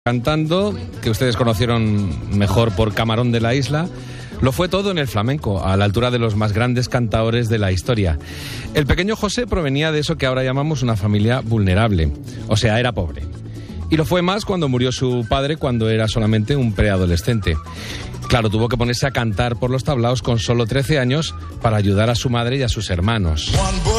Cantando, que ustedes conocieron mejor por Camarón de la Isla, lo fue todo en el flamenco, a la altura de los más grandes cantaores de la historia. El pequeño José provenía de eso que ahora llamamos una familia vulnerable, o sea, era pobre. Y lo fue más cuando murió su padre, cuando era solamente un preadolescente. Claro, tuvo que ponerse a cantar por los tablaos con solo 13 años para ayudar a su madre y a sus hermanos.